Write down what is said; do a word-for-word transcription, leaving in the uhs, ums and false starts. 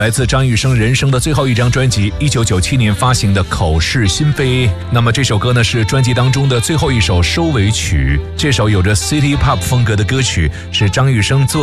来自张雨生人生的最后一张专辑，一九九七年发行的《口是心非》。那么这首歌呢，是专辑当中的最后一首收尾曲。这首有着 City Pop 风格的歌曲，是张雨生作